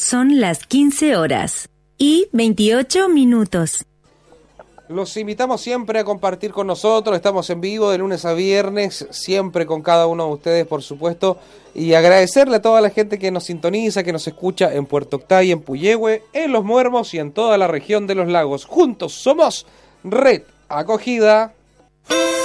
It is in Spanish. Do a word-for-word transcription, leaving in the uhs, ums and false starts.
Son las quince horas y veintiocho minutos. Los invitamos siempre a compartir con nosotros, estamos en vivo de lunes a viernes, siempre con cada uno de ustedes, por supuesto, y agradecerle a toda la gente que nos sintoniza, que nos escucha en Puerto Octay, en Puyehue, en Los Muermos y en toda la región de los lagos. Juntos somos Red Acogida.